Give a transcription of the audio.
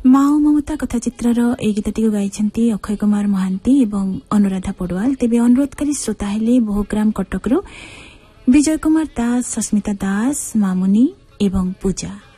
माओ ममता कथाचित्रर ए गीतटी गाइछन्ती अक्षय कुमार महांती एवं अनुराधा पडवाल। तेबे अनुरोधकारी श्रोता हेले बहुग्राम कटकरू विजय कुमार दास, सस्मिता दास, मामुनी एवं पूजा।